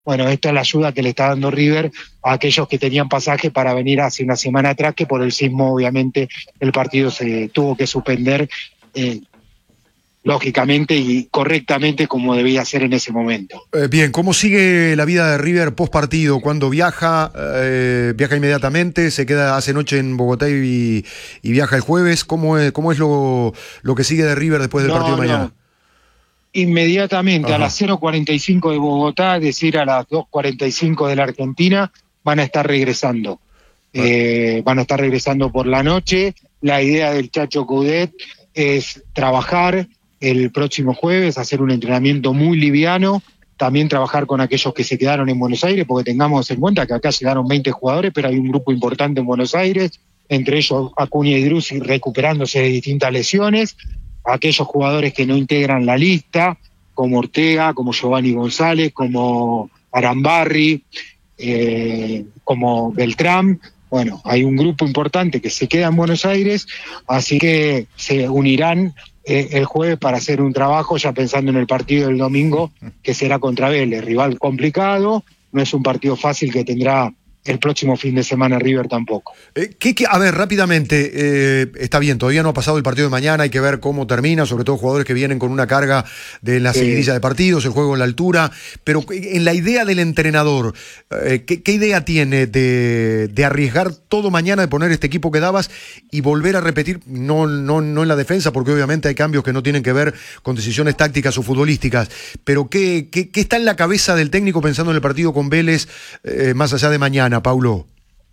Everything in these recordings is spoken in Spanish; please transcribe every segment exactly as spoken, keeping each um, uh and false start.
Bueno, esta es la ayuda que le está dando River a aquellos que tenían pasaje para venir hace una semana atrás, que por el sismo obviamente el partido se tuvo que suspender, eh, lógicamente y correctamente como debía ser en ese momento. Eh, bien, ¿cómo sigue la vida de River post partido? ¿Cuándo viaja? Eh, ¿Viaja inmediatamente? ¿Se queda, hace noche en Bogotá y, y viaja el jueves? ¿Cómo es, cómo es lo, lo que sigue de River después del No, partido de no. mañana? Inmediatamente, Ajá. a las cero cuarenta y cinco de Bogotá, es decir, a las dos cuarenta y cinco de la Argentina, van a estar regresando. Eh, van a estar regresando por la noche. La idea del Chacho Coudet es trabajar el próximo jueves, hacer un entrenamiento muy liviano, también trabajar con aquellos que se quedaron en Buenos Aires, porque tengamos en cuenta que acá llegaron veinte jugadores, pero hay un grupo importante en Buenos Aires, entre ellos Acuña y Drussi recuperándose de distintas lesiones, aquellos jugadores que no integran la lista, como Ortega, como Giovanni González, como Arambarri, eh, como Beltrán. Bueno, hay un grupo importante que se queda en Buenos Aires, así que se unirán eh, el jueves para hacer un trabajo ya pensando en el partido del domingo, que será contra Vélez, rival complicado, no es un partido fácil que tendrá el próximo fin de semana River tampoco. Eh, ¿qué, qué, a ver, rápidamente, eh, está bien, todavía no ha pasado el partido de mañana, hay que ver cómo termina, sobre todo jugadores que vienen con una carga de la Sí. seguidilla de partidos, el juego en la altura, pero en la idea del entrenador, eh, ¿qué, ¿qué idea tiene de, de arriesgar todo mañana, de poner este equipo que dabas y volver a repetir, no, no, no en la defensa, porque obviamente hay cambios que no tienen que ver con decisiones tácticas o futbolísticas, pero ¿qué, qué, qué está en la cabeza del técnico pensando en el partido con Vélez eh, más allá de mañana, Paulo?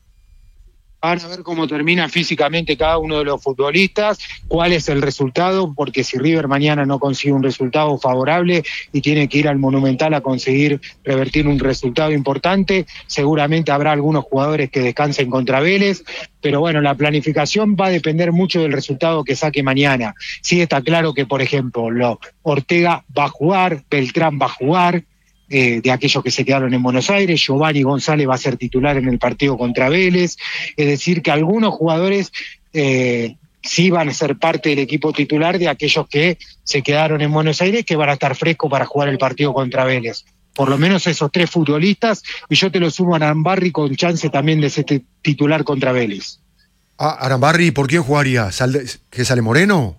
Van a ver cómo termina físicamente cada uno de los futbolistas, cuál es el resultado, porque si River mañana no consigue un resultado favorable y tiene que ir al Monumental a conseguir revertir un resultado importante, seguramente habrá algunos jugadores que descansen contra Vélez, pero bueno, la planificación va a depender mucho del resultado que saque mañana. Sí está claro que, por ejemplo, lo, Ortega va a jugar, Beltrán va a jugar, Eh, de aquellos que se quedaron en Buenos Aires, Giovanni González va a ser titular en el partido contra Vélez, es decir que algunos jugadores eh, sí van a ser parte del equipo titular de aquellos que se quedaron en Buenos Aires, que van a estar frescos para jugar el partido contra Vélez. Por lo menos esos tres futbolistas, y yo te lo sumo a Arambarri con chance también de ser titular contra Vélez. Ah, Arambarri, ¿por quién jugaría? ¿Sal, ¿Que sale Moreno?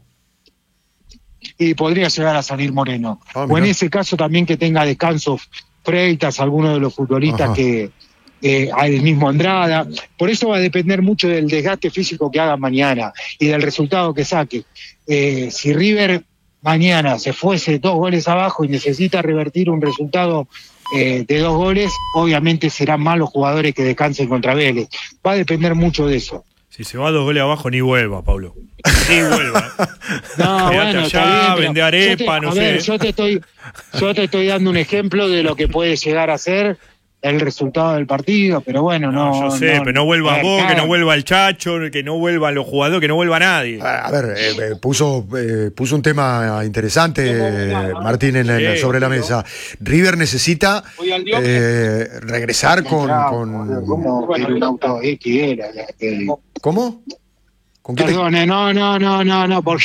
Y podría llegar a salir Moreno. Ah, o en ese caso también que tenga descanso Freitas, alguno de los futbolistas. Ajá. que eh, el mismo Andrada. Por eso va a depender mucho del desgaste físico que haga mañana y del resultado que saque. Eh, si River mañana se fuese dos goles abajo y necesita revertir un resultado eh, de dos goles, obviamente serán más los jugadores que descansen contra Vélez. Va a depender mucho de eso. Si se va dos goles abajo, ni vuelva, Pablo. Ni vuelva. No, bueno, allá, está bien, vende arepa, te, no a sé. Ver, yo te estoy, yo te estoy dando un ejemplo de lo que puede llegar a ser el resultado del partido, pero bueno, no. No, yo sé, no, pero no vuelva ver, vos, claro. que no vuelva el Chacho, que no vuelvan los jugadores, que no vuelva nadie. A ver, eh, puso, eh, puso un tema interesante, eh, Martín, en el, Sí, sobre la mesa. River necesita eh, regresar con... con... ¿Cómo era un auto X era? Eh, ¿Cómo? ¿Con qué te- Perdone, no, no, no, no, no, porque...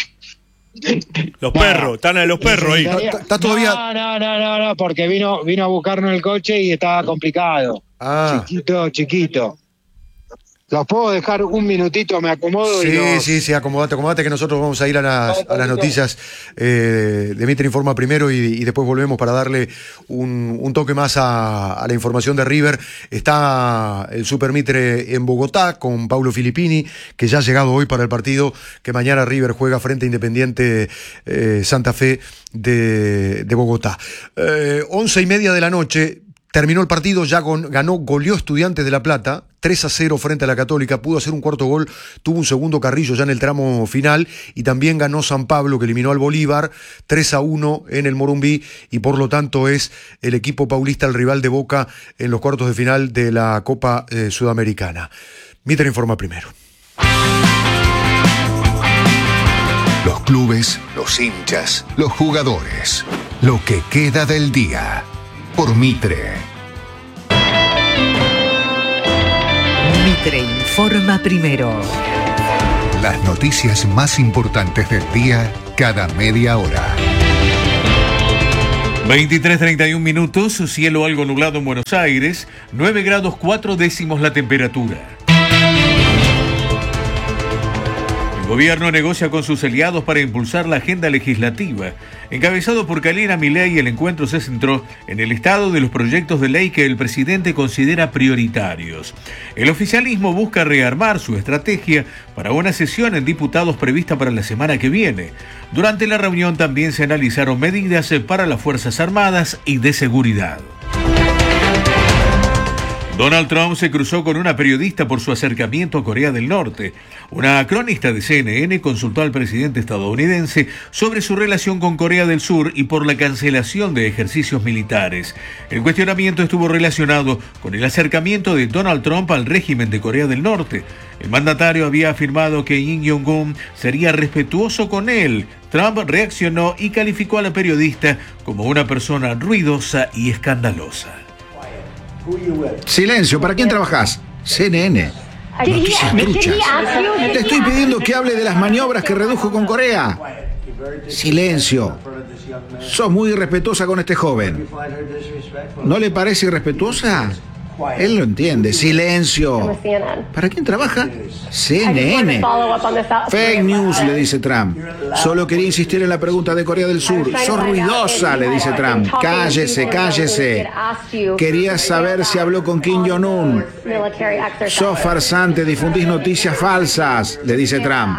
Los No. perros, están de los perros ahí. Está- está todavía- No, no, no, no, no, porque vino, vino a buscarnos el coche y estaba complicado. Ah. Chiquito, chiquito. ¿Los puedo dejar un minutito? Me acomodo y Sí, los... sí, sí, acomodate, acomodate que nosotros vamos a ir a las, a las noticias. Eh, Dimitri informa primero y, y después volvemos para darle un, un toque más a, a la información de River. Está el Super Mitre en Bogotá con Paulo Filippini, que ya ha llegado hoy para el partido que mañana River juega frente a Independiente eh, Santa Fe de, de Bogotá. Eh, once y media de la noche. Terminó el partido, ya con, ganó, goleó Estudiantes de La Plata, tres a cero frente a la Católica, pudo hacer un cuarto gol, tuvo un segundo Carrillo ya en el tramo final, y también ganó San Pablo, que eliminó al Bolívar, tres a uno en el Morumbí, y por lo tanto es el equipo paulista el rival de Boca en los cuartos de final de la Copa eh, Sudamericana. Mitre informa primero. Los clubes, los hinchas, los jugadores, lo que queda del día. Por Mitre. Mitre informa primero. Las noticias más importantes del día cada media hora. veintitrés treinta y un minutos, cielo algo nublado en Buenos Aires, nueve grados cuatro décimos la temperatura. El gobierno negocia con sus aliados para impulsar la agenda legislativa. Encabezado por Kalina Milei, el encuentro se centró en el estado de los proyectos de ley que el presidente considera prioritarios. El oficialismo busca rearmar su estrategia para una sesión en diputados prevista para la semana que viene. Durante la reunión también se analizaron medidas para las Fuerzas Armadas y de seguridad. Donald Trump se cruzó con una periodista por su acercamiento a Corea del Norte. Una cronista de C N N consultó al presidente estadounidense sobre su relación con Corea del Sur y por la cancelación de ejercicios militares. El cuestionamiento estuvo relacionado con el acercamiento de Donald Trump al régimen de Corea del Norte. El mandatario había afirmado que Kim Jong-un sería respetuoso con él. Trump reaccionó y calificó a la periodista como una persona ruidosa y escandalosa. Silencio, ¿para quién trabajás? C N N. Noticias truchas. Le estoy pidiendo que hable de las maniobras que redujo con Corea. Silencio. Sos muy irrespetuosa con este joven. ¿No le parece irrespetuosa? Él lo entiende. Silencio. ¿Para quién trabaja? C N N. Fake news, le dice Trump. Solo quería insistir en la pregunta de Corea del Sur. Sos ruidosa, le dice Trump. Cállese, cállese. Quería saber si habló con Kim Jong-un. Sos farsante, difundís noticias falsas, le dice Trump.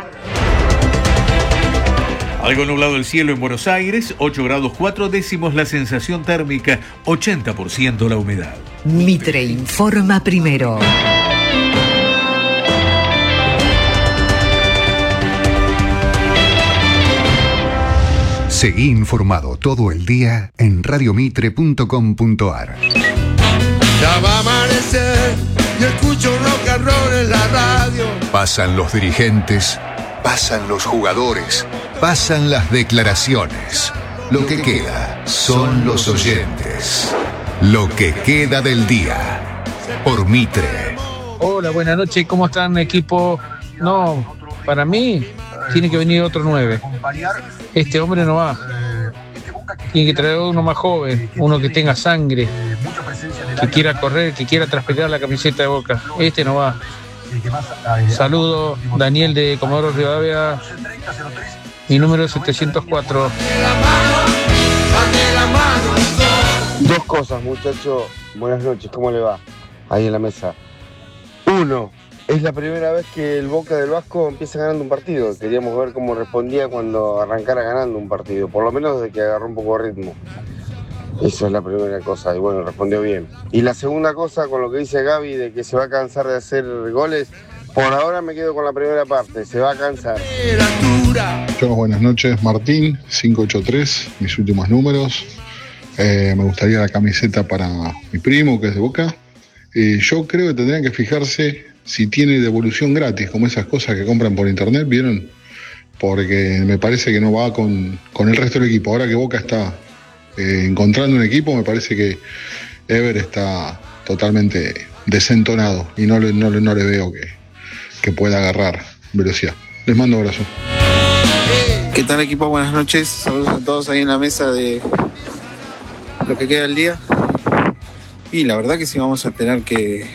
Algo nublado el cielo en Buenos Aires, ocho grados cuatro décimos la sensación térmica, ochenta por ciento la humedad. Mitre informa primero. Seguí informado todo el día en radio mitre punto com punto a r. Ya va a amanecer y escucho rock and roll en la radio. Pasan los dirigentes, pasan los jugadores, pasan las declaraciones. Lo que queda son los oyentes. Lo que queda del día. Por Mitre. Hola, buenas noches. ¿Cómo están, equipo? No, para mí tiene que venir otro nueve. Este hombre no va. Tiene que traer uno más joven, uno que tenga sangre, que quiera correr, que quiera transpirar la camiseta de Boca. Este no va. Saludo, Daniel de Comodoro Rivadavia, mi número setecientos cuatro. Dos cosas, muchachos. Buenas noches, ¿cómo le va? Ahí en la mesa. Uno, es la primera vez que el Boca del Vasco empieza ganando un partido. Queríamos ver cómo respondía cuando arrancara ganando un partido, por lo menos desde que agarró un poco de ritmo. Esa es la primera cosa, y bueno, respondió bien. Y la segunda cosa, con lo que dice Gaby, de que se va a cansar de hacer goles, por ahora me quedo con la primera parte, se va a cansar. Yo, buenas noches, Martín, cinco ocho tres, mis últimos números. Eh, me gustaría la camiseta para mi primo, que es de Boca. Eh, yo creo que tendrían que fijarse si tiene devolución gratis, como esas cosas que compran por internet, ¿vieron? Porque me parece que no va con, con el resto del equipo. Ahora que Boca está eh, encontrando un equipo, me parece que Ever está totalmente desentonado y no le, no le, no le veo que, que pueda agarrar velocidad. Les mando un abrazo. ¿Qué tal, equipo? Buenas noches. Saludos a todos ahí en la mesa de lo que queda del día. Y la verdad que sí vamos a tener que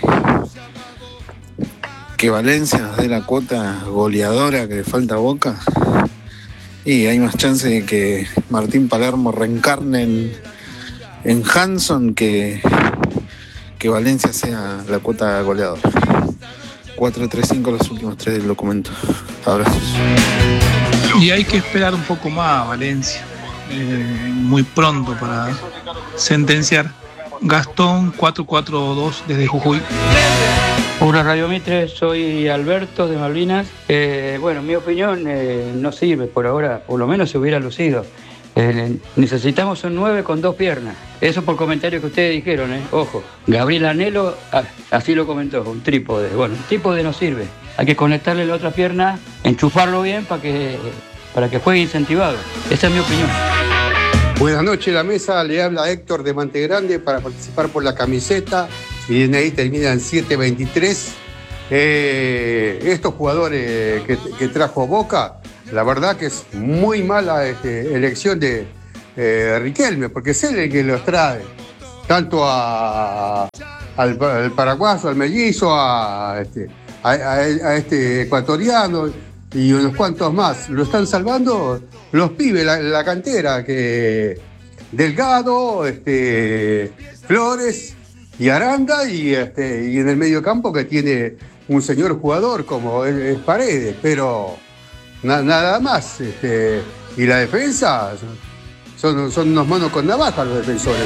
que Valencia nos dé la cuota goleadora que le falta a Boca. Y hay más chance de que Martín Palermo reencarne en, en Hanson que, que Valencia sea la cuota goleadora. cuatro tres cinco los últimos tres del documento. Abrazos. Y hay que esperar un poco más a Valencia. Eh, muy pronto para sentenciar. Gastón cuatro cuatro dos desde Jujuy. Hola Radio Mitre, soy Alberto de Malvinas. Eh, bueno, mi opinión eh, no sirve por ahora, por lo menos se hubiera lucido. Eh, necesitamos un nueve con dos piernas. Eso por comentarios que ustedes dijeron, eh. Ojo, Gabriel Anhelo ah, así lo comentó, un trípode. Bueno, un trípode no sirve. Hay que conectarle la otra pierna, enchufarlo bien para que, para que juegue incentivado. Esa es mi opinión. Buenas noches, la mesa. Le habla Héctor de Mantegrande para participar por la camiseta. Mi D N I termina en siete veintitrés. Eh, estos jugadores que, que trajo Boca, la verdad que es muy mala este, elección de, eh, Riquelme, porque es él el que los trae, tanto a, al, al paraguayo, al mellizo, a este, a, a, a este ecuatoriano y unos cuantos más. Lo están salvando los pibes, la, la cantera, que Delgado, este, Flores y Aranda, y, este, y en el medio campo que tiene un señor jugador como es, es Paredes, pero na, nada más. Este, y la defensa son, son unos monos con navaja los defensores.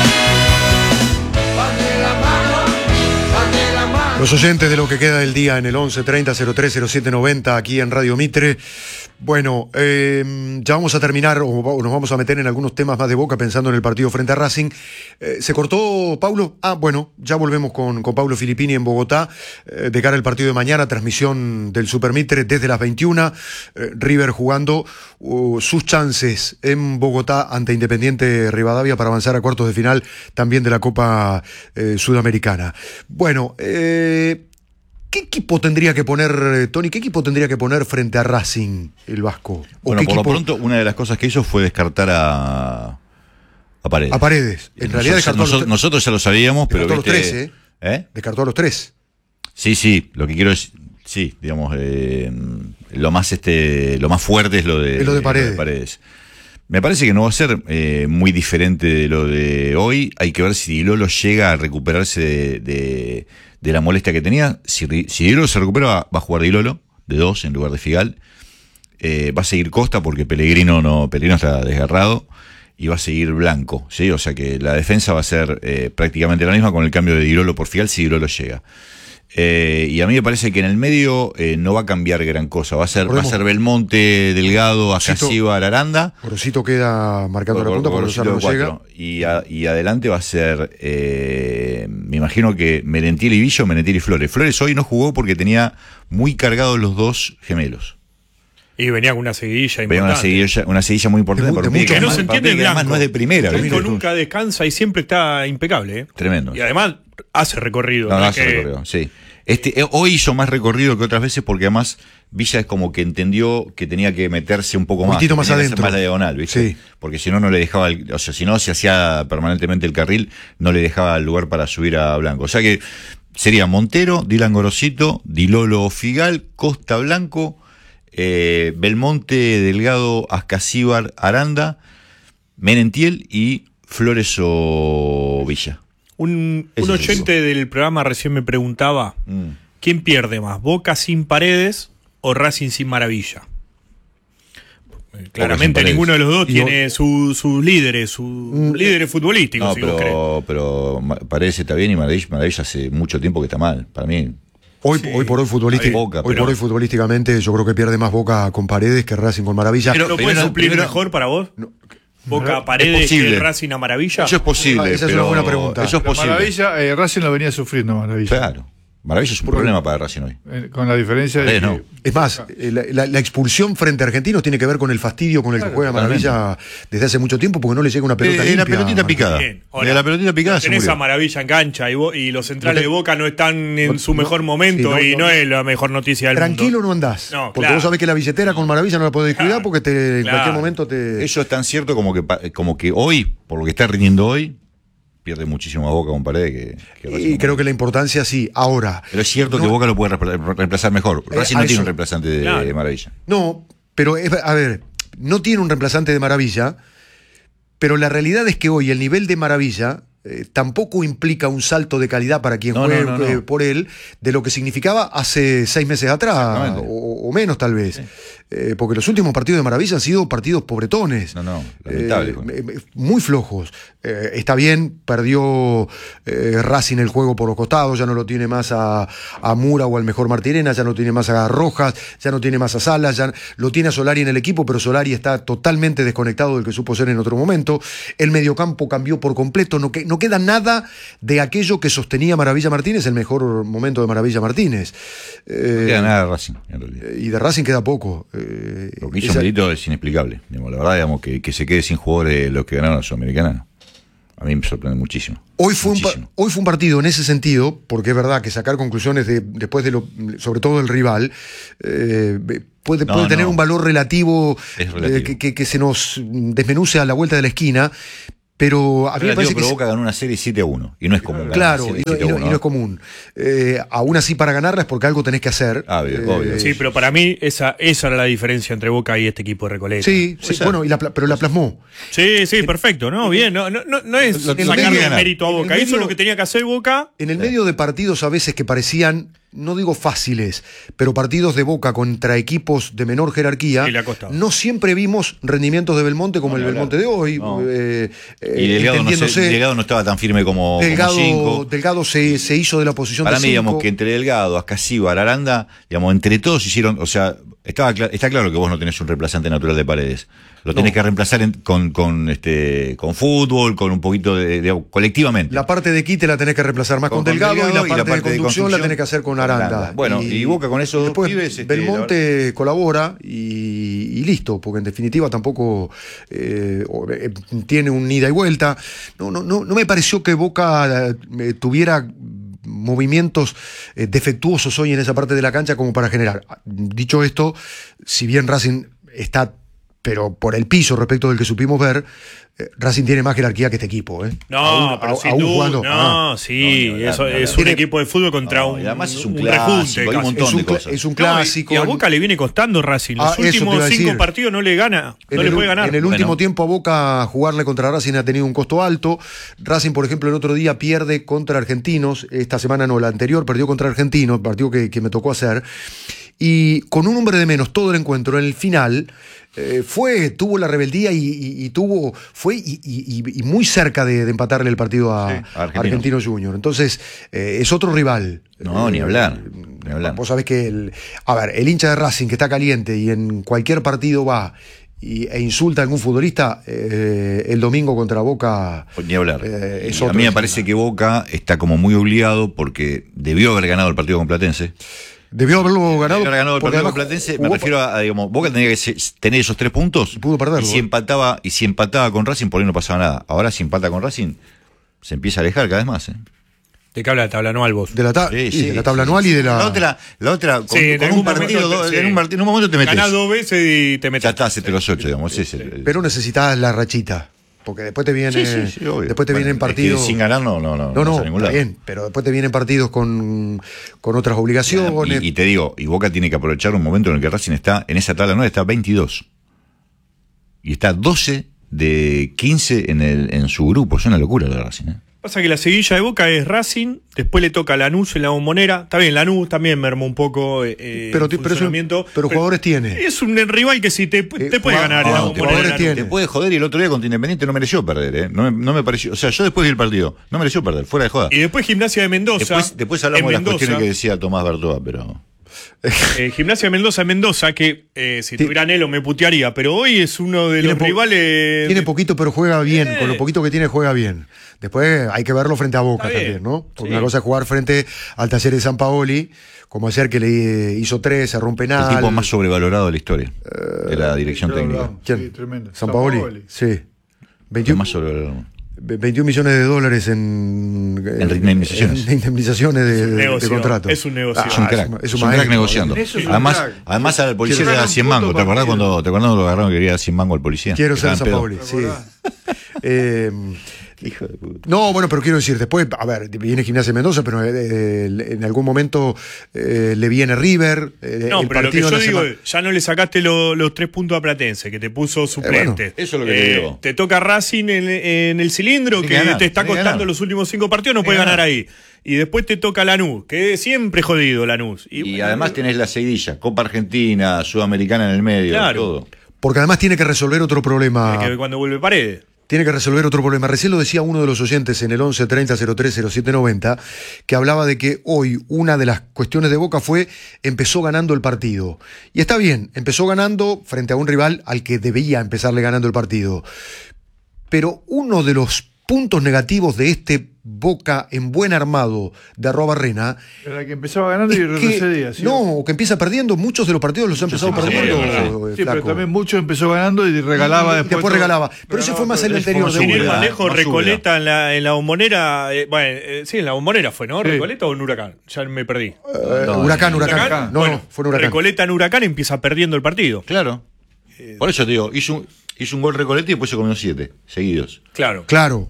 Los oyentes de lo que queda del día en el once treinta cero tres cero siete noventa aquí en Radio Mitre. Bueno, eh, ya vamos a terminar o nos vamos a meter en algunos temas más de Boca pensando en el partido frente a Racing. Eh, ¿Se cortó, Paulo? Ah, bueno, ya volvemos con, con Paulo Filippini en Bogotá eh, de cara al partido de mañana, transmisión del Super Mitre desde las veintiuna. Eh, River jugando uh, sus chances en Bogotá ante Independiente Rivadavia para avanzar a cuartos de final también de la Copa eh, Sudamericana. Bueno, eh... ¿qué equipo tendría que poner, Tony, qué equipo tendría que poner frente a Racing el Vasco? Bueno, por equipo? lo pronto, una de las cosas que hizo fue descartar a, a Paredes. A Paredes. En nosotros, realidad descartó nosotros, a los nosotros ya lo sabíamos, pero descartó viste, a los tres, ¿eh? ¿eh? Descartó a los tres. Sí, sí, lo que quiero es, sí, digamos, eh, lo más este, lo más fuerte es lo de, es lo de Paredes. Lo de Paredes. Me parece que no va a ser eh, muy diferente de lo de hoy. Hay que ver si Di Lolo llega a recuperarse de, de, de la molestia que tenía. Si, si Di Lolo se recupera, va, va a jugar Di Lolo de dos en lugar de Figal. Eh, va a seguir Costa porque Pellegrino no, Pellegrino está desgarrado. Y va a seguir Blanco, ¿sí? O sea que la defensa va a ser eh, prácticamente la misma con el cambio de Di Lolo por Figal si Di Lolo llega. Eh, y a mí me parece que en el medio eh, no va a cambiar gran cosa. Va a ser, va a ser Belmonte, Delgado, Acasíbar, Aranda. Orosito queda marcando por, la punta por, porque no llega. Y, a, y adelante va a ser, eh, me imagino que Merentiel y Villa o Merentiel y Flores. Flores hoy no jugó porque tenía muy cargados los dos gemelos. Y venía con una seguidilla importante. Venía una seguidilla, una seguidilla muy importante. De, de que, que no se entiende el Blanco. Además no es de primera. Blanco nunca descansa y siempre está impecable. ¿eh? Tremendo. Y además hace recorrido. No, no no es hace que... recorrido, sí. Este, eh, hoy hizo más recorrido que otras veces porque además Villa es como que entendió que tenía que meterse un poco un más. Un más adentro. Más la diagonal, ¿viste? Sí. Porque si no, no le dejaba, el, o sea, si no se hacía permanentemente el carril, no le dejaba el lugar para subir a Blanco. O sea que sería Montero, Dylan Gorosito, Di Lolo Figal, Costa Blanco, eh, Belmonte, Delgado, Ascasíbar, Aranda, Merentiel y Flores o Villa. Un, un oyente del programa recién me preguntaba, mm. ¿quién pierde más, Boca sin Paredes o Racing sin Maravilla? Claramente ninguno de los dos tiene sus su líderes, sus mm. líderes futbolísticos. No, si pero, pero Paredes está bien y Maravilla, Maravilla hace mucho tiempo que está mal, para mí. Hoy, sí. hoy por hoy, futbolística, Boca, hoy, por hoy futbolísticamente yo creo que pierde más Boca con Paredes que Racing con Maravilla. ¿Pero lo puede suplir primero, mejor para vos? No. Boca Paredes que Racing a Maravilla. Eso es posible. Esa es una buena pregunta. Eso es posible. Maravilla, eh, Racing lo venía sufriendo, Maravilla. Claro. Maravilla es un problema para Racing hoy. Eh, con la diferencia de eh, que... no. Es más, la, la, la expulsión frente a Argentinos tiene que ver con el fastidio con el claro, que juega Maravilla totalmente. Desde hace mucho tiempo porque no le llega una pelota eh, limpia. La pelotita picada. Ahora, la pelotita picada se tenés a Maravilla en cancha y, y los centrales no te, de Boca no están en no, su mejor momento sí, no, y no, no es la mejor noticia del tranquilo mundo. no andás. No, porque claro. vos sabés que la billetera con Maravilla no la podés descuidar claro, porque te, claro. en cualquier momento te... Eso es tan cierto como que, como que hoy, por lo que está rindiendo hoy, pierde muchísimo a Boca con Paredes que, que y creo que la importancia sí, ahora. Pero es cierto no, que Boca lo puede reemplazar mejor. Racing eh, no tiene un reemplazante de, claro. de Maravilla. No, pero es, a ver, no tiene un reemplazante de Maravilla, pero la realidad es que hoy el nivel de Maravilla eh, tampoco implica un salto de calidad para quien no, juegue no, no, no. Eh, por él de lo que significaba hace seis meses atrás o, o menos tal vez. Sí. Eh, porque los últimos partidos de Maravilla han sido partidos pobretones. No, no, lamentable. Eh, muy flojos. Eh, está bien, perdió eh, Racing el juego por los costados, ya no lo tiene más a, a Mura o al mejor Martirena, ya no tiene más a Rojas, ya no tiene más a Salas, ya lo tiene a Solari en el equipo, pero Solari está totalmente desconectado del que supo ser en otro momento. El mediocampo cambió por completo, no, que, no queda nada de aquello que sostenía Maravilla Martínez, el mejor momento de Maravilla Martínez. Eh, no queda nada de Racing, en realidad. Y de Racing queda poco. Eh, Lo que hizo esa... Milito es inexplicable. Digamos, la verdad, digamos, que, que se quede sin jugadores los que ganaron la Sudamericana. A mí me sorprende muchísimo. Hoy fue, un, hoy fue un partido en ese sentido, porque es verdad que sacar conclusiones de, después de lo, sobre todo del rival, eh, puede, No, puede tener no. un valor relativo, Es relativo. eh, que, que, que se nos desmenuce a la vuelta de la esquina, pero a mí me Relativo, parece que... pero Boca ganó una serie siete a uno. Y no es común. ganar Claro, una y serie no, siete y a no- uno, y no es común. Eh, aún así, para ganarla es porque algo tenés que hacer. Ah, bien, Eh, obvio. Sí, pero para mí esa, esa era la diferencia entre Boca y este equipo de Recoleta. Sí, sí, bueno, y la, pla- pero la plasmó. Sí, sí, perfecto, ¿no? Bien, no, no, no, no es Lo- lo sacarle tenía que el ganar. mérito a En el Boca, hizo medio- lo que tenía que hacer Boca. En el medio de partidos a veces que parecían, no digo fáciles, pero partidos de Boca contra equipos de menor jerarquía, Sí, le ha costado. no siempre vimos rendimientos de Belmonte como No, el ni Belmonte de hoy. No. eh, eh, Y Delgado no, sé- entendiéndose, Delgado no estaba tan firme como, como Delgado, cinco. Delgado se, se hizo de la posición Para de mí, digamos, cinco. que entre Delgado, Ascasíbar, Aranda, digamos, entre todos hicieron, o sea, estaba cla- está claro que vos no tenés un reemplazante natural de Paredes. Lo tenés No. que reemplazar en- con, con, este, con fútbol, con un poquito de, de- colectivamente. La parte de quite la tenés que reemplazar más con, Con- con Delgado, Delgado y la y la parte, parte de de conducción la construcción tenés que hacer con con Aranda. Aranda. Bueno, y Boca con esos dos después pibes, este, Belmonte colabora y, y listo, porque en definitiva tampoco eh, o- eh, tiene un ida y vuelta. No, no, no, no me pareció que Boca eh, tuviera movimientos eh, defectuosos hoy en esa parte de la cancha como para generar. Dicho esto, si bien Racing está pero por el piso respecto del que supimos ver, eh, Racing tiene más jerarquía que este equipo. ¿eh? No, Aún- pero a- sin aún duda, jugando- no, ah. sí, No, ni hablar, eso ni hablar. es un Tiene- equipo de fútbol contra No, un, y además es un rejunte clásico, hay un casi. montón Es un, de cla- cosas. es un No, y- clásico. y, a Boca le viene costando Racing. Los Ah, eso te iba últimos a cinco decir. partidos no le gana, En no el, le puede ganar. en el Bueno. último tiempo a Boca jugarle contra Racing ha tenido un costo alto. Racing, por ejemplo, el otro día pierde contra Argentinos. Esta semana no, la anterior perdió contra Argentinos, partido que, que me tocó hacer. Y con un hombre de menos todo el encuentro, en el final, eh, fue, tuvo la rebeldía y, y- y tuvo, fue y, y- y- y muy cerca de, de empatarle el partido a, Sí, a Argentinos. Argentinos Junior. Entonces, eh, es otro rival. No, ni Eh, hablar, ni hablar. Vos sabés que, el, a ver, el hincha de Racing que está caliente y en cualquier partido va y, e insulta a algún futbolista, eh, el domingo contra Boca. Ni hablar. Eh, es Y a otro mí me escena. parece que Boca está como muy obligado porque debió haber ganado el partido con Platense. Debió haberlo ganado. Debió haber ganado el porque partido además con Platense. jugó Me refiero a, a, digamos, Boca tenía que se- tener esos tres puntos. pudo perderlo, Y si ¿eh? empataba, y si empataba con Racing, por ahí no pasaba nada. Ahora si empata con Racing, se empieza a alejar cada vez más. ¿eh? ¿De qué habla la tabla anual vos? De la, ta- Sí, y sí, de la tabla sí, anual sí. y de la. La otra, la otra con, Sí, en con algún un partido, momento dos- te- en, sí. un part- en un momento te metes. Ganás dos veces y te Ya metes. está, hacete los ocho, digamos. Ese es el- el- Pero necesitas la rachita. Porque después te viene. Sí, sí, sí, obvio. Después te Bueno, vienen es que partidos. sin ganar no, no, no, No, vas no, a ningún está lado. bien. Pero después te vienen partidos con, con otras obligaciones. Y, y te digo, y Boca tiene que aprovechar un momento en el que Racing está, en esa tabla nueve está veintidós. Y está doce de quince en, el, en su grupo. Es una locura lo de Racing. ¿eh? Pasa que la seguilla de Boca es Racing, después le toca a Lanús en la Bombonera. Está bien, Lanús también mermó un poco eh, Pero el ti- pero es un- funcionamiento. pero jugadores tiene. Es un rival que si te, te puede jugad- ganar en la no, Bombonera. jugadores Lanús. tiene. Te puede joder y el otro día contra Independiente no mereció perder, ¿eh? No me, no me pareció. O sea, yo después vi el partido, no mereció perder, fuera de joda. Y después Gimnasia de Mendoza. Después, después hablamos en de las Mendoza. cuestiones que decía Tomás Bertoa, pero. Eh, Gimnasia de Mendoza en Mendoza, que eh, si tuviera Nelo me putearía, pero hoy es uno de Tiene los po- rivales. Tiene poquito, pero juega bien. Eh. Con lo poquito que tiene, juega bien. Después hay que verlo frente a Boca Está bien. también, ¿no? Porque Sí. una cosa es jugar frente al Taller de San Paoli, como ayer que le hizo tres, se rompe nada. El tipo más sobrevalorado de la historia. de la dirección creo que técnica. hablamos. ¿Quién? Sí, tremendo. San San Paoli. Paoli. Sí. El veintiuno, más sobrevalorado. ve- veintiún millones de dólares en, En indemnizaciones. en indemnizaciones de, de- de Negocio, contrato. es un negocio. Ah, Es un crack, es es un un crack maestro. negociando. Eso es un Además, crack. además al policía Quiero le da ganar un cien punto mangos. ¿Te por acordás partido. cuando, ¿Te acordás cuando lo agarraron que quería cien mangos al policía? Quiero Que ser estaba San en pedo. Paoli, sí. Eh, Hijo de puta. No, bueno, pero quiero decir, después, a ver, viene Gimnasia de Mendoza, pero eh, en algún momento eh, le viene River. eh, No, el pero lo que partido yo en la digo, semana- es, ya no le sacaste lo- los tres puntos a Platense, que te puso suplente. bueno, eso es lo que te digo. Te toca Racing en, en el cilindro, Tiene que, que ganar, te está tiene que costando ganar. los últimos cinco partidos, no Tiene puede que ganar ganar. ahí. Y después te toca Lanús, que es siempre jodido Lanús. Y bueno, además tenés la seguidilla, Copa Argentina, Sudamericana en el medio, Claro. todo. Porque además tiene que resolver otro problema. que cuando vuelve Paredes. Tiene que resolver otro problema. Recién lo decía uno de los oyentes en el once treinta cero tres cero siete noventa, que hablaba de que hoy una de las cuestiones de Boca fue empezó ganando el partido. Y está bien, empezó ganando frente a un rival al que debía empezarle ganando el partido. Pero uno de los puntos negativos de este Boca en buen armado de Arruabarrena. Era que empezaba ganando y retrocedía. ¿Sí? No, o que empieza perdiendo. Muchos de los partidos los ha empezado perdiendo. Sí, sí, pero también muchos empezó ganando y regalaba y después. después regalaba. Pero ese fue más el anterior de Sin ir Boca. más lejos, Recoleta en la, en la Bombonera. Eh, bueno, eh, sí, en la Bombonera fue, ¿no? Sí. ¿Recoleta o en Huracán? Ya me perdí. Uh, no, huracán, huracán, huracán. No, bueno, no, fue en Huracán. Recoleta en Huracán empieza perdiendo el partido. Claro. Por eso te digo, hizo un, hizo un gol Recoleta y después se comió siete seguidos. Claro. Claro.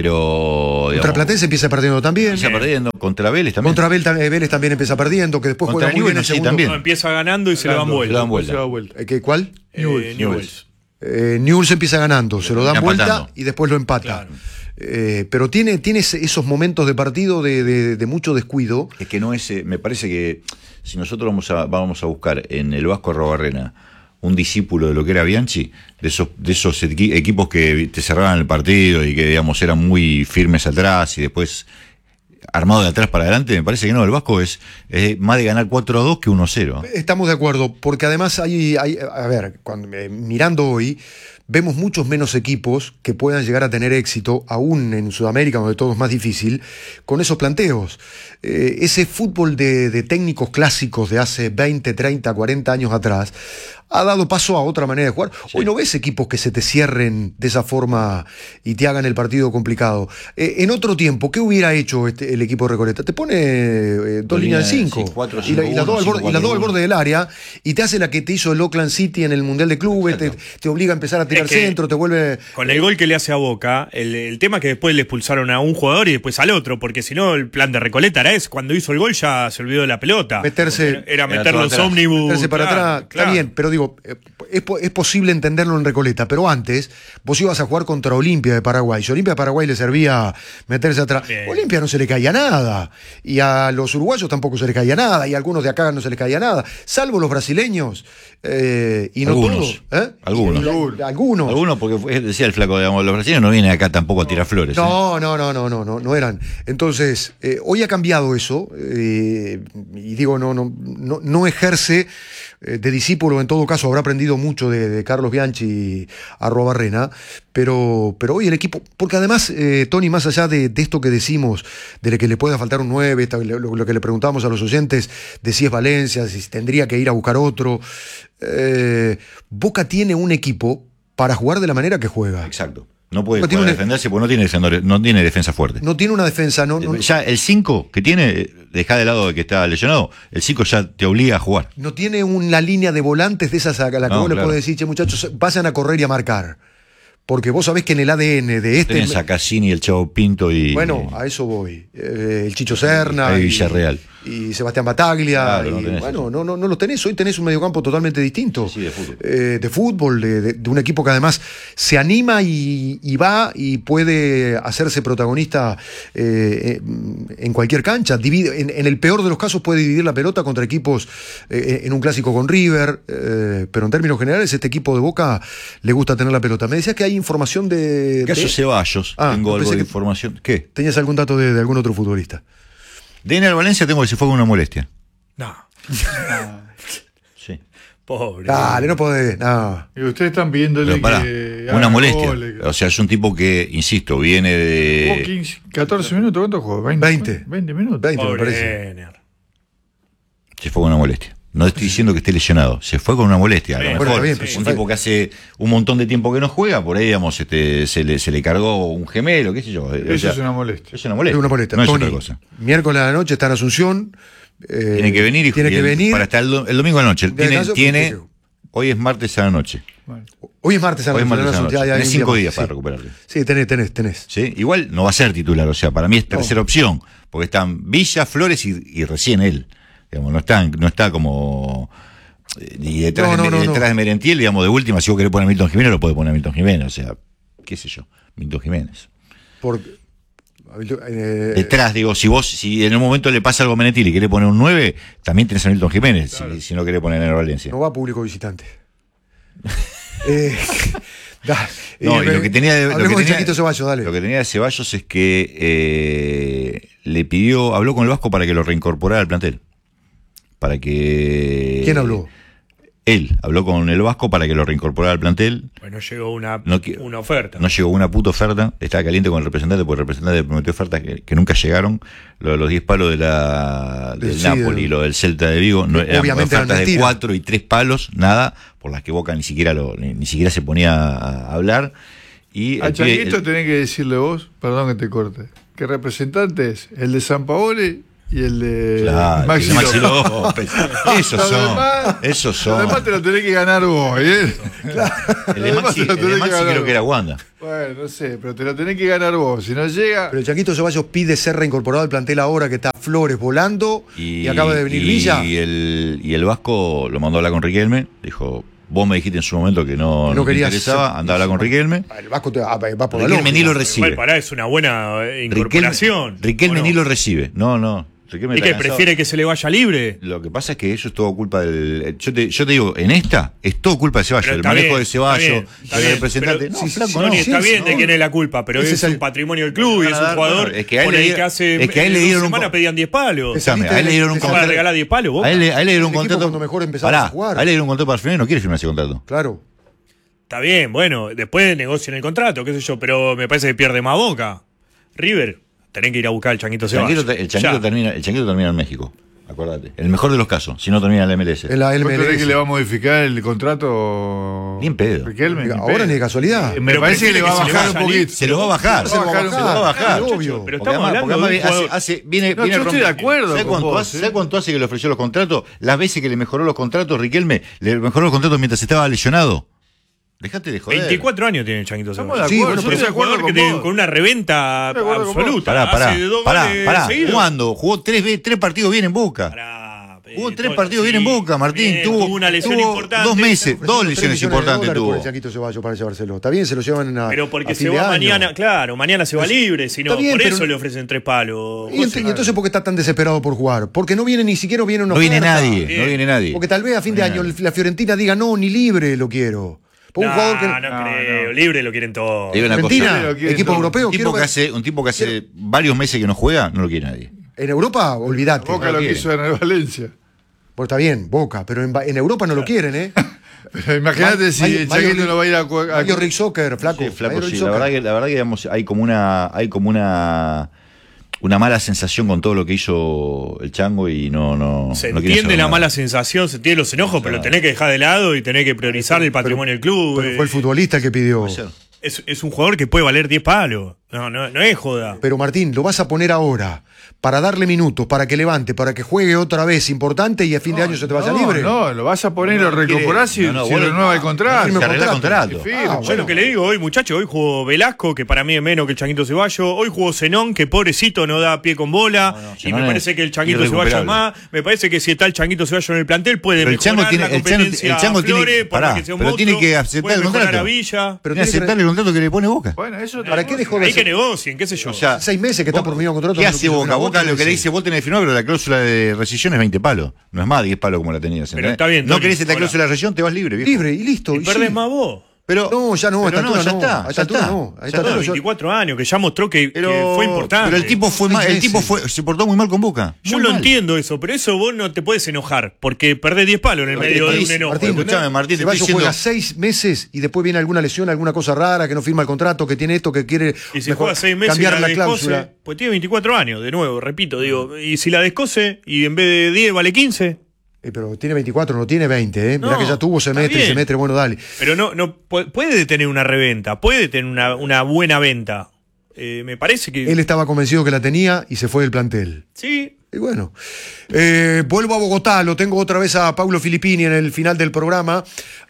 Pero. Digamos, contra Platense empieza perdiendo también. Empieza perdiendo. Contra Vélez también. Contra Vélez, Vélez también empieza perdiendo, que después contra juega muy bien el sí, segundo. También. No, empieza ganando y se, ganando, le dan vuelta. Se le dan vuelta. vuelta. ¿Qué, ¿Cuál? Eh, Newell's. Newell's. Eh, Newell's empieza ganando, le se lo dan vuelta empatando. Y después lo empata. Claro. Eh, pero tiene, tiene esos momentos de partido de, de, de mucho descuido. Es que no es. Me parece que si nosotros vamos a, vamos a buscar en el Vasco Arruabarrena un discípulo de lo que era Bianchi, de esos, de esos equi- equipos que te cerraban el partido y que, digamos, eran muy firmes atrás y después armado de atrás para adelante, me parece que no, el Vasco es, es más de ganar cuatro a dos que uno a cero. Estamos de acuerdo, porque además hay, hay a ver, cuando, eh, mirando hoy, vemos muchos menos equipos que puedan llegar a tener éxito, aún en Sudamérica, donde todo es más difícil, con esos planteos. Eh, ese fútbol de, de técnicos clásicos de hace veinte, treinta, cuarenta años atrás ha dado paso a otra manera de jugar. Sí. Hoy no ves equipos que se te cierren de esa forma y te hagan el partido complicado. Eh, en otro tiempo, ¿qué hubiera hecho este, el equipo de Recoleta? Te pone eh, dos líneas de cinco sí, y, la, y las dos al borde, y las dos al borde del área y te hace la que te hizo el Oakland City en el Mundial de Clubes, te, te obliga a empezar a tirar centro, te vuelve... Con el gol que le hace a Boca, el, el tema es que después le expulsaron a un jugador y después al otro, porque si no el plan de Recoleta era ese, cuando hizo el gol ya se olvidó de la pelota. Meterse... Era, era meter los ómnibus. Meterse para claro, atrás, claro. Está bien, pero digo... Es, es posible entenderlo en Recoleta, pero antes vos ibas a jugar contra Olimpia de Paraguay. Si Olimpia de Paraguay le servía meterse atrás, bien. Olimpia no se le caía nada. Y a los uruguayos tampoco se le caía nada. Y a algunos de acá no se les caía nada. Salvo los brasileños. Eh, y no algunos. Todos, ¿eh? Algunos. Y, la, algunos. Algunos, porque decía el flaco, digamos, los brasileños no vienen acá tampoco a tirar flores. No, ¿eh? no, no, no, no, no, no eran. Entonces, eh, hoy ha cambiado eso. Eh, y digo, no, no, no, no ejerce. De discípulo, en todo caso, habrá aprendido mucho de, de Carlos Bianchi a Arruabarrena, pero, pero hoy el equipo, porque además, eh, Tony, más allá de, de esto que decimos, de que le pueda faltar un nueve, lo, lo que le preguntamos a los oyentes, de si es Valencia, si tendría que ir a buscar otro, eh, Boca tiene un equipo para jugar de la manera que juega. Exacto. No puede no defenderse porque no tiene, defensor, no tiene defensa fuerte. No tiene una defensa. No, no, ya el cinco que tiene, deja de lado de que está lesionado, el cinco ya te obliga a jugar. No tiene una línea de volantes de esas a la que no, vos claro. le podés decir, che, muchachos, vayan a correr y a marcar. Porque vos sabés que en el A D N de este... Tenés a Cassini, el Chavo Pinto y... Bueno, a eso voy. Eh, el Chicho Serna. Y Villarreal. Y Sebastián Bataglia. Claro, y, no bueno, no, no, no los tenés. Hoy tenés un mediocampo totalmente distinto. Sí, de fútbol. Eh, de fútbol, de, de, de un equipo que además se anima y, y va y puede hacerse protagonista eh, en cualquier cancha. Divide, en, en el peor de los casos puede dividir la pelota contra equipos eh, en un clásico con River. Eh, pero en términos generales, este equipo de Boca le gusta tener la pelota. Me decías que hay información de... Caso de... Ceballos. Ah, tengo algo de que... información. ¿Qué? ¿Tenías algún dato de, de algún otro futbolista? De Ener Valencia tengo que se fue con una molestia. No. Sí. Pobre. Dale, no podés. No. Y ustedes están viéndole pará, que. Una molestia. Gole, que... O sea, es un tipo que, insisto, viene de. Jugó quince, catorce minutos, ¿cuánto jugó? veinte. veinte. veinte minutos. veinte, Pobre me parece. Ener. Se fue con una molestia. No estoy diciendo que esté lesionado, se fue con una molestia. A lo mejor bueno, bien, sí, un tipo que hace un montón de tiempo que no juega, por ahí, digamos, este, se, le, se le cargó un gemelo, qué sé yo. Eso o sea, es una molestia. Es una molestia. Es una molestia. No Tony, es otra cosa. Miércoles a la noche está en Asunción. Eh, tiene que venir y tiene y que el, venir. Para estar el, el domingo a la noche. Tiene, tiene, hoy es martes a la noche. Bueno. Hoy es martes a la noche. noche. Tenés cinco días para sí. recuperarlo. Sí, tenés, tenés, tenés. ¿Sí? Igual no va a ser titular, o sea, para mí es tercera no. opción, porque están Villa, Flores y, y recién él. Digamos, no, están, no está como... Y detrás, no, no, de, no, detrás no. de Merentiel, digamos, de última, si vos querés poner a Milton Jiménez, lo puede poner a Milton Jiménez, o sea, qué sé yo, Milton Jiménez. Porque, eh, detrás, digo, si vos, si en un momento le pasa algo a Merentiel y querés poner un nueve, también tenés a Milton Jiménez, claro. si, si no querés poner a Ener Valencia. No va a público visitante. eh, da, no, eh, y lo que tenía de, lo que tenía, de Ceballos, dale. Lo que tenía de Ceballos es que eh, le pidió, habló con el Vasco para que lo reincorporara al plantel. Para que... ¿Quién habló? Él habló con el Vasco para que lo reincorporara al plantel. Bueno, llegó una, no, una oferta. No llegó una puta oferta. Estaba caliente con el representante porque el representante prometió ofertas que, que nunca llegaron. Lo de los diez palos de la, del sí, Napoli, lo del Celta de Vigo, no, eran ofertas de cuatro y tres palos, nada, por las que Boca ni siquiera lo, ni, ni siquiera se ponía a hablar. Y a Changuito el, tenés que decirle vos, perdón que te corte, que representante es el de Sampaoli y el de claro, Maxi, Maxi López. Esos son. Demás, esos son. Además te lo tenés que ganar vos, ¿eh? Claro. El de Maxi, el de Maxi creo vos. Que era Wanda. Bueno, no sé, pero te lo tenés que ganar vos. Si no llega. Pero el Changuito Ceballos pide ser reincorporado al plantel ahora que está Flores volando y, y acaba de venir y, Villa. Y el, y el Vasco lo mandó a hablar con Riquelme. Dijo: vos me dijiste en su momento que no, no, no te interesaba, andá a hablar con Riquelme. El Vasco te, va por la Riquelme ni lo recibe. Bueno, pará, es una buena incorporación. Riquelme, Riquelme no? ni lo recibe. No, no. ¿Y que prefiere que se le vaya libre? Lo que pasa es que eso es todo culpa del. Yo te, yo te digo, en esta es todo culpa de Ceballos, el manejo bien, de Ceballos, el representante. Pero, no, sí, flaco, no, no, está sí, bien no. de quién es la culpa, pero ese es el patrimonio del club y es un jugador no, es que a él por le, el que hace es que a él le dieron semana un, pedían diez palos. A él le dieron un contrato. ¿Va a regalar diez palos vos? A él le dieron un contrato. Cuando mejor empezaba a jugar. A él le dieron un contrato para firmar y no quiere firmar ese contrato. Claro. Está bien, bueno, después negocian el contrato, qué sé yo, pero me parece que pierde más Boca. River. Tenés que ir a buscar al Changuito Ceballos. El Changuito termina, el Changuito termina en México. Acordate. El mejor de los casos, si no termina en la M L S. En la M L S. ¿Crees que le va a modificar el contrato? Bien pedo. Riquelme, Ahora pedo. Ni de casualidad. Eh, me pero parece que le va a bajar un poquito. Se lo va a bajar. Se lo va a bajar. Se lo va a bajar. Obvio. Pero estamos hablando de un hace, hace, viene, no, viene yo estoy de acuerdo. ¿Sabes cuánto, vos, hace, ¿eh? cuánto hace que le ofreció los contratos? Las veces que le mejoró los contratos, Riquelme, le mejoró los contratos mientras estaba lesionado. Dejate de joder. veinticuatro años tiene el Changuito Ceballos. Sí, bueno, pero es un jugador que tiene con una reventa absoluta. Pará, pará, pará, pará. Jugando, jugó tres, tres partidos bien en Boca. Pará, jugó tres partidos sí, bien en Boca, Martín. Bien, tuvo, tuvo una lesión tuvo importante. Dos meses, dos lesiones importantes tuvo. El Changuito Ceballos para llevárselo. Está bien, se lo llevan a. Pero porque a se va mañana, claro, mañana se va libre, si no, bien, por eso le ofrecen tres palos. Y entonces, ¿por qué está tan desesperado por jugar? Porque no viene ni siquiera viene una No viene nadie, no viene nadie. Porque tal vez a fin de año la Fiorentina diga, no, ni libre lo quiero. No, un jugador que... no, no creo. No. Libre lo quieren todos. Argentina, equipo todo. europeo. Un tipo, que hace, un tipo que hace quiero... varios meses que no juega, no lo quiere nadie. En Europa, olvídate. Boca no lo, lo quiso en el Valencia. Pues está bien, Boca, pero en, en Europa no claro. lo quieren, ¿eh? Pero imagínate Ma si el Changuito no va a ir a jugar. Mario Rick Soccer, flaco. Sí, flaco sí. La verdad que, la verdad que digamos, hay como una. Hay como una. Una mala sensación con todo lo que hizo el Chango y no no se no entiende la nada. Mala sensación, se entiende los enojos, claro. Pero lo tenés que dejar de lado y tenés que priorizar el patrimonio del club. Pero fue el futbolista que pidió. Es, es un jugador que puede valer diez palos. No, no, no es joda. Pero Martín, lo vas a poner ahora para darle minutos, para que levante, para que juegue otra vez importante y a fin no, de año se te vaya no, libre. No, lo vas a poner y no, lo recuperás y no, no, si bueno, renueva el contrato. Se arregla el contrato. Ah, yo bueno. Lo que le digo hoy, muchachos, hoy jugó Velasco, que para mí es menos que el Changuito Ceballos. Hoy jugó Zenón, que pobrecito no da pie con bola. No, no, y me parece que el Changuito Ceballos más. Me parece que si está el Changuito Ceballos en el plantel puede pero mejorar el tiene, la competencia el Chango, el Chango Flores, tiene, pará, que sea un pero monstruo, tiene que aceptar el contrato. A Villa. Pero tiene que aceptar el contrato que le pone Boca. Bueno, eso ¿para qué dejó de Hay que negocien, qué sé yo. O sea, seis meses que está por mismo contrato. ¿Qué hace Boca? Boca lo que le dice, vos tenés que firmar, pero la cláusula de rescisión es veinte palos. No es más diez palos como la tenías. Pero está bien. No querés la cláusula de rescisión, te vas libre, viejo. Libre, y listo. Y perdés más vos. Pero, no, ya no, pero no, ya no, está, a esta altura no. A esta altura veinticuatro años, que ya mostró que, pero, que fue importante. Pero el tipo fue mal, el tipo fue, se portó muy mal con Boca. Yo muy lo mal. entiendo eso, pero eso vos no te puedes enojar, porque perdés diez palos en el medio de un enojo. Martín, escuchame, Martín, te estoy diciendo... juega seis meses y después viene alguna lesión, alguna cosa rara, que no firma el contrato, que tiene esto, que quiere y si juega seis meses cambiar y la, la cláusula. Descose, pues tiene veinticuatro años, de nuevo, repito, digo, y si la descose y en vez de diez vale quince... Eh, pero tiene veinticuatro, no tiene veinte, ¿eh? No, mirá que ya tuvo semestre, semestre, bueno, dale. Pero no, no puede tener una reventa, puede tener una, una buena venta. Eh, me parece que... Él estaba convencido que la tenía y se fue del plantel. Sí. Y bueno, eh, vuelvo a Bogotá, lo tengo otra vez a Paulo Filippini en el final del programa,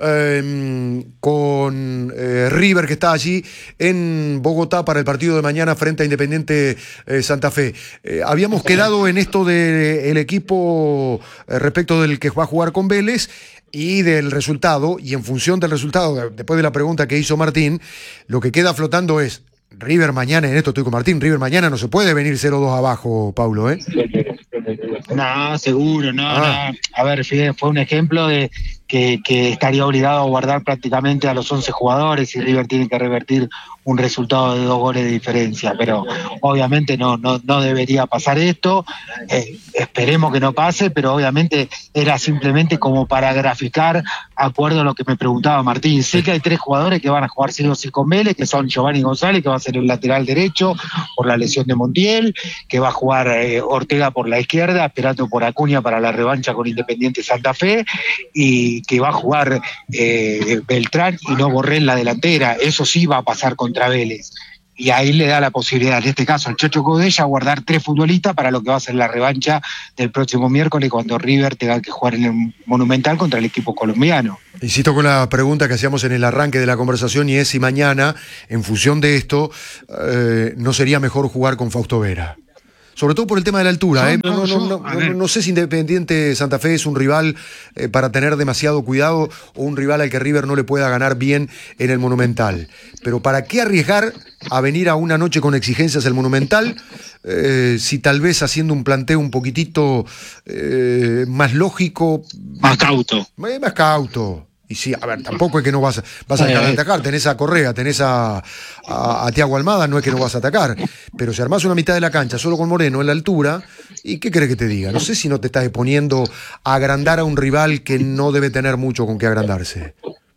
eh, con eh, River, que está allí en Bogotá para el partido de mañana frente a Independiente eh, Santa Fe. Eh, habíamos quedado en esto del equipo eh, respecto del que va a jugar con Vélez y del resultado, y en función del resultado, después de la pregunta que hizo Martín, lo que queda flotando es River mañana, en esto estoy con Martín, River mañana no se puede venir cero dos abajo, Paulo, ¿eh? No, seguro, no, ah. no. A ver, fue un ejemplo de que, que estaría obligado a guardar prácticamente a los once jugadores y River tiene que revertir un resultado de dos goles de diferencia, pero obviamente no no no debería pasar esto, eh, esperemos que no pase, pero obviamente era simplemente como para graficar, acuerdo a lo que me preguntaba Martín. Sé que hay tres jugadores que van a jugar sí o sí con Vélez, que son Giovanni González, que va a ser el lateral derecho por la lesión de Montiel, que va a jugar eh, Ortega por la izquierda, esperando por Acuña para la revancha con Independiente Santa Fe, y que va a jugar eh, Beltrán y no Borré en la delantera. Eso sí va a pasar contra Vélez. Y ahí le da la posibilidad, en este caso, al Chacho Coudet, a guardar tres futbolistas para lo que va a ser la revancha del próximo miércoles cuando River tenga que jugar en el Monumental contra el equipo colombiano. Insisto con la pregunta que hacíamos en el arranque de la conversación, y es si mañana, en función de esto, eh, no sería mejor jugar con Fausto Vera. Sobre todo por el tema de la altura. ¿eh? No, no, no, no, no, no sé si Independiente Santa Fe es un rival eh, para tener demasiado cuidado o un rival al que River no le pueda ganar bien en el Monumental. Pero ¿para qué arriesgar a venir a una noche con exigencias el Monumental eh, si tal vez haciendo un planteo un poquitito eh, más lógico? Más cauto. Eh, más cauto. Y sí, a ver, tampoco es que no vas a, vas a dejar de atacar, tenés a Correa, tenés a, a, a Thiago Almada, no es que no vas a atacar, pero si armás una mitad de la cancha solo con Moreno en la altura, ¿y qué querés que te diga? No sé si no te estás poniendo a agrandar a un rival que no debe tener mucho con qué agrandarse.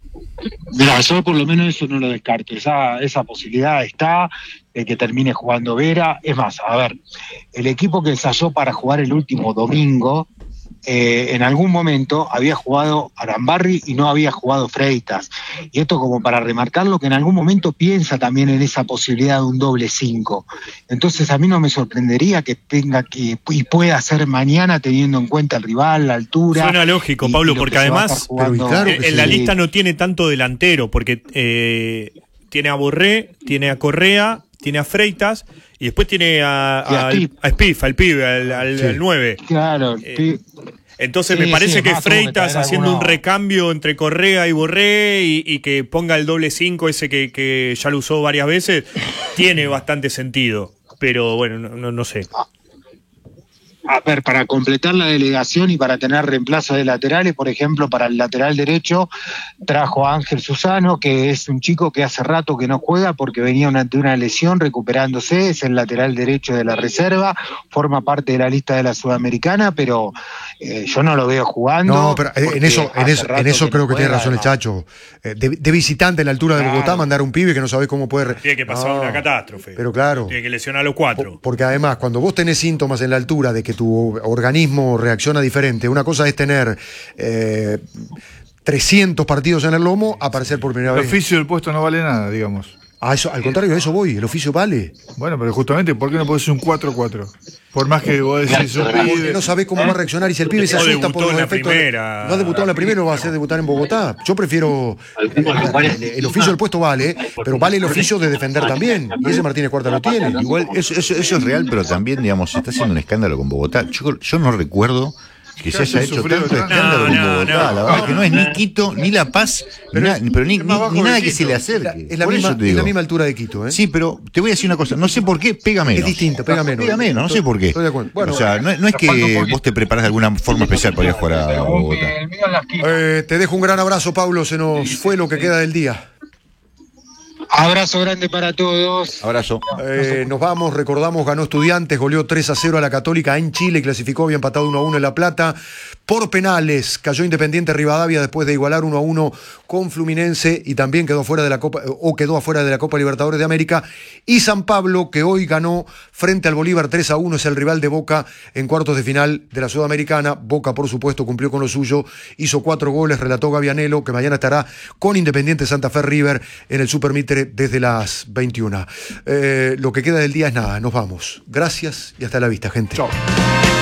Mira, yo por lo menos eso no lo descarto, esa, esa posibilidad está de que termine jugando Vera. Es más, a ver, el equipo que ensayó para jugar el último domingo, Eh, en algún momento había jugado Arambarri y no había jugado Freitas. Y esto como para remarcarlo, que en algún momento piensa también en esa posibilidad de un doble cinco. Entonces a mí no me sorprendería que tenga que y pueda hacer mañana teniendo en cuenta el rival, la altura. Suena lógico, y, Pablo, y porque además jugando, claro en, en sí. la lista no tiene tanto delantero, porque eh, tiene a Borré, tiene a Correa, tiene a Freitas y después tiene a, a, a, a Spiff, al pibe, al, al, sí. al nueve. Claro, eh, entonces sí, me parece sí, que más, Freitas que haciendo alguno... un recambio entre Correa y Borré y, y que ponga el doble cinco ese que, que ya lo usó varias veces, tiene bastante sentido. Pero bueno, no, no, no sé. A ver, para completar la delegación y para tener reemplazos de laterales, por ejemplo, para el lateral derecho trajo a Ángel Susano, que es un chico que hace rato que no juega porque venía ante una lesión recuperándose, es el lateral derecho de la reserva, forma parte de la lista de la Sudamericana, pero eh, yo no lo veo jugando. No, pero en eso, en eso, en eso que creo que, que tiene razón el Chacho. Eh, de, de visitante en la altura claro. de Bogotá, mandar un pibe que no sabés cómo puede... Tiene que pasar no, una catástrofe. Pero claro. Tiene que lesionar a los cuatro. Porque además, cuando vos tenés síntomas en la altura de que tu organismo reacciona diferente. Una cosa es tener eh, trescientos partidos en el lomo, aparecer por primera el vez. El oficio del puesto no vale nada, digamos. Ah, eso, al contrario, a eso voy, el oficio vale. Bueno, pero justamente, ¿por qué no podés ser un cuatro cuatro? Por más que vos decís un pibe... No sabés cómo va a reaccionar y si el pibe se asusta por los efectos... Primera, no ha debutado en la primera, no va a hacer debutar en Bogotá. Yo prefiero... El, el oficio del puesto vale, pero vale el oficio de defender también. Y ese Martínez Cuarta lo tiene. Igual, eso, eso, eso es real, pero también, digamos, se está haciendo un escándalo con Bogotá. Yo, yo no recuerdo... que se haya hecho tanto escándalo en Bogotá, no, no, la verdad no, que no es ni Quito, ni La Paz, pero, ni, pero ni, ni, ni nada que se le acerque. Es la, misma, es la misma altura de Quito, ¿eh? Sí, pero te voy a decir una cosa, no sé por qué pega menos. Es distinto, pega menos. Pega menos, no sé por qué. Estoy de acuerdo. Bueno, o sea, no, no es que vos te preparás de alguna forma especial para ir a jugar a Bogotá. Eh, te dejo un gran abrazo, Pablo, se nos fue lo que queda del día. Abrazo grande para todos. Abrazo. Eh, nos vamos, recordamos, ganó Estudiantes, goleó tres a cero a la Católica en Chile, clasificó, había empatado uno a uno en La Plata. Por penales, cayó Independiente Rivadavia después de igualar uno a uno con Fluminense y también quedó fuera de la Copa, o quedó afuera de la Copa Libertadores de América. Y San Pablo, que hoy ganó frente al Bolívar tres a uno, es el rival de Boca en cuartos de final de la Sudamericana. Boca, por supuesto, cumplió con lo suyo, hizo cuatro goles, relató Gavianelo, que mañana estará con Independiente Santa Fe River en el Super Mitre desde las veintiuna. Eh, lo que queda del día es nada, nos vamos. Gracias y hasta la vista, gente. Chao.